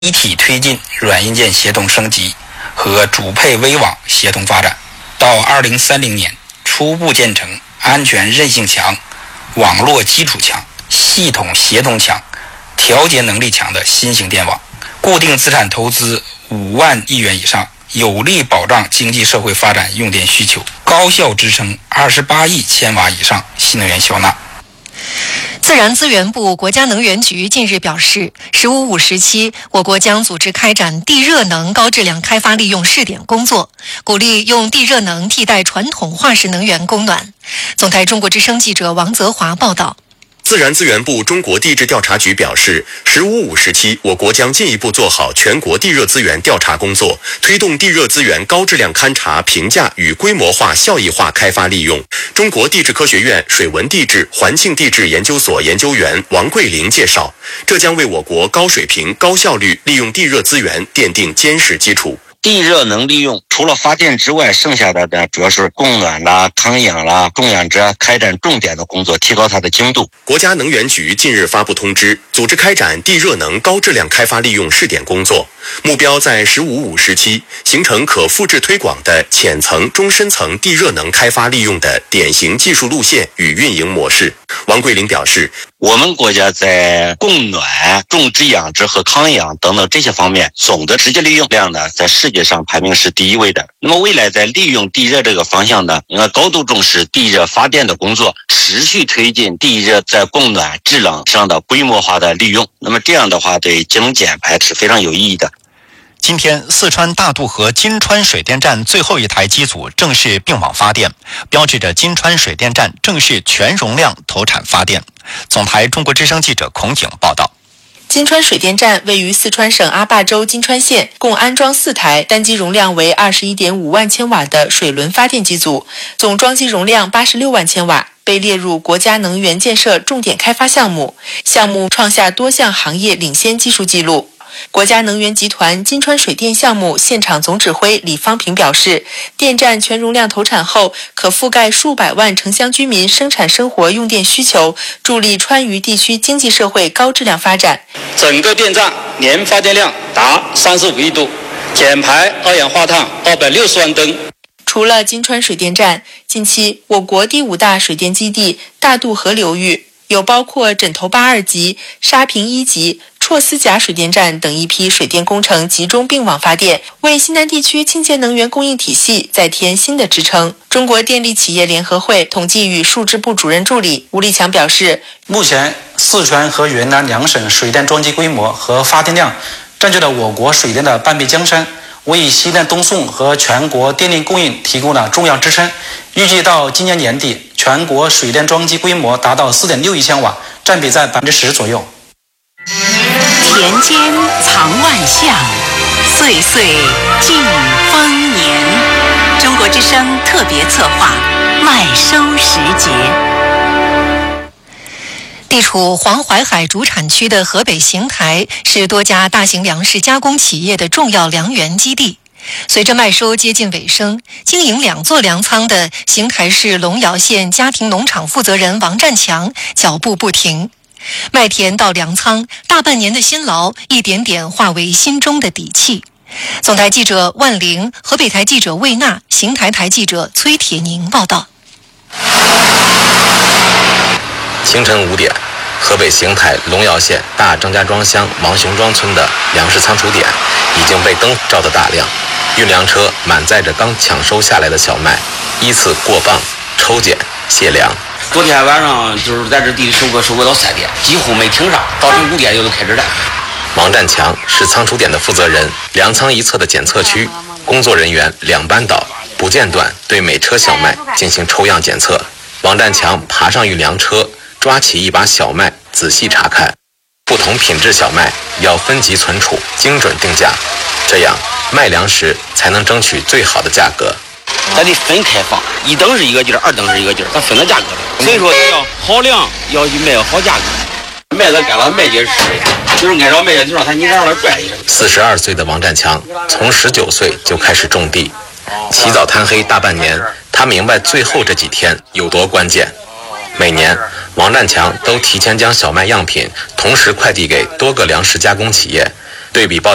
一体推进软硬件协同升级和主配微网协同发展，到2030年初步建成安全韧性强、网络基础强、系统协同强、调节能力强的新型电网，固定资产投资5万亿元以上，有力保障经济社会发展用电需求，高效支撑28亿千瓦以上新能源销纳。 自然资源部国家能源局近日表示，“15-5”时期，我国将组织开展地热能高质量开发利用试点工作，鼓励用地热能替代传统化石能源供暖。总台中国之声记者王泽华报道。 自然资源部中国地质调查局表示，“15-5”时期，我国将进一步做好全国地热资源调查工作，推动地热资源高质量勘查、评价与规模化、效益化开发利用。中国地质科学院水文地质环境地质研究所研究员王桂玲介绍，这将为我国高水平、高效率利用地热资源奠定坚实基础。 地热能利用除了发电之外，剩下的呢主要是供暖啦、康养啦、供养者开展重点的工作，提高它的精度。 国家能源局近日发布通知，组织开展地热能高质量开发利用试点工作，目标在“15-5”时期形成可复制推广的浅层、中深层地热能开发利用的典型技术路线与运营模式。王桂玲表示， 我们国家在供暖、种植养殖和康养等等这些方面，总的直接利用量呢，在世界上排名是第1位的。那么未来在利用地热这个方向呢，应该高度重视地热发电的工作，持续推进地热在供暖、制冷上的规模化的利用。那么这样的话，对节能减排是非常有意义的。 今天，四川大渡河金川水电站最后一台机组正式并网发电，标志着金川水电站正式全容量投产发电。总台中国之声记者孔景报道。 金川水电站位于四川省阿坝州金川县，共安装4台单机容量为21.5万千瓦的水轮发电机组，总装机容量86万千瓦，被列入国家能源建设重点开发项目，项目创下多项行业领先技术记录。国家能源集团金川水电项目现场总指挥李方平表示，电站全容量投产后，可覆盖数百万城乡居民生产生活用电需求，助力川渝地区经济社会高质量发展。 整个电站年发电量达35亿度，减排二氧化碳260万吨。 除了金川水电站，近期我国第5大水电基地大渡河流域有包括枕头坝2级、沙坪1级、绰斯甲水电站等一批水电工程集中并网发电，为西南地区清洁能源供应体系再添新的支撑。中国电力企业联合会统计与数支部主任助理吴立强表示， 目前四川和云南2省水电装机规模和发电量占据了我国水电的半壁江山，为西电东送和全国电力供应提供了重要支撑。预计到今年年底，全国水电装机规模达到4.6亿千瓦，占比在10%左右。 田间藏万象，岁岁尽丰年。中国之声特别策划麦收时节。 地处黄淮海主产区的河北邢台是多家大型粮食加工企业的重要粮源基地。随着麦收接近尾声，经营2座粮仓的邢台市龙窑县家庭农场负责人王占强脚步不停。麦田到粮仓，大半年的辛劳一点点化为心中的底气。总台记者万玲、河北台记者魏娜、邢台台记者崔铁宁报道。 清晨5点，河北邢台龙窑县大张家庄乡王雄庄村的粮食仓储点已经被灯照得大亮，运粮车满载着刚抢收下来的小麦，依次过磅、抽检、卸粮。 昨天晚上就是在这地里收割到3点，几乎没停上，早晨5点就都开始了。 王占强是仓储点的负责人，粮仓一侧的检测区，工作人员2班倒，不间断对每车小麦进行抽样检测。王占强爬上运粮车，抓起一把小麦仔细查看，不同品质小麦要分级存储，精准定价，这样卖粮时才能争取最好的价格。 咱得分开放，1等是一个劲儿，2等是一个劲儿，咱分了价格的。所以说要好量，要去卖好价格。麦子干了麦秸吃，就是按照麦秸就让你让它拽一下。 42岁的王占强从19岁就开始种地，起早贪黑大半年，他明白最后这几天有多关键。每年王占强都提前将小麦样品同时快递给多个粮食加工企业，对比报